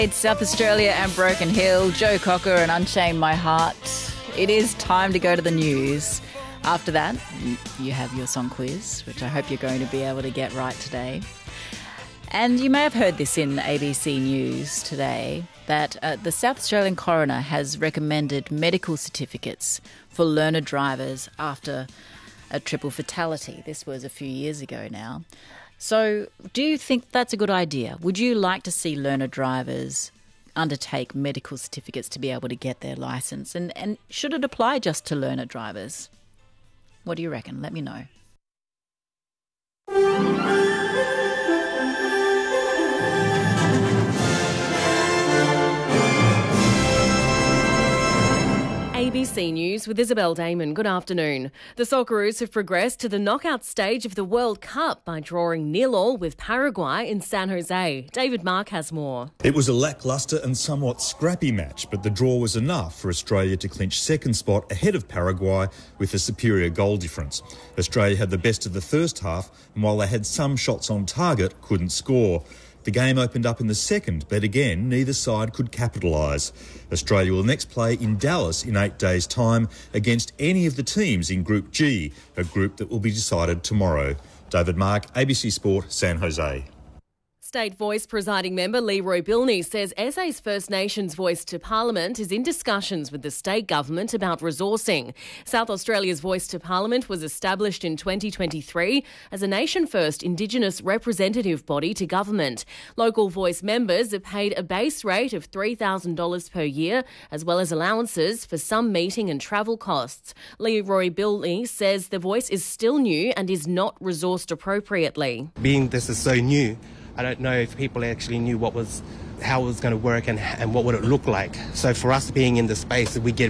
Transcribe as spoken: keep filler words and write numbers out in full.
It's South Australia and Broken Hill, Joe Cocker and Unchain My Heart. It is time to go to the news. After that, you have your song quiz, which I hope you're going to be able to get right today. And you may have heard this in A B C News today, that uh, the South Australian coroner has recommended medical certificates for learner drivers after a triple fatality. This was a few years ago now. So do you think that's a good idea? Would you like to see learner drivers undertake medical certificates to be able to get their licence? And, and should it apply just to learner drivers? What do you reckon? Let me know. A B C News with Isabel Damon. Good afternoon. The Socceroos have progressed to the knockout stage of the World Cup by drawing nil all with Paraguay in San Jose. David Mark has more. It was a lacklustre and somewhat scrappy match, but the draw was enough for Australia to clinch second spot ahead of Paraguay with a superior goal difference. Australia had the best of the first half, and while they had some shots on target, couldn't score. The game opened up in the second, but again, neither side could capitalise. Australia will next play in Dallas in eight days' time against any of the teams in Group G, a group that will be decided tomorrow. David Mark, A B C Sport, San Jose. State Voice presiding member Leroy Bilney says S A's First Nations Voice to Parliament is in discussions with the state government about resourcing. South Australia's Voice to Parliament was established in twenty twenty-three as a nation-first Indigenous representative body to government. Local Voice members are paid a base rate of three thousand dollars per year, as well as allowances for some meeting and travel costs. Leroy Bilney says the Voice is still new and is not resourced appropriately. Being this is so new, I don't know if people actually knew what was, how it was going to work and, and what would it look like. So for us being in the space, we get